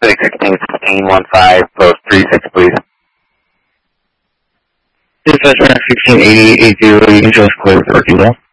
1615, post 36, please. Dispatch 1680, you can just clear the working well.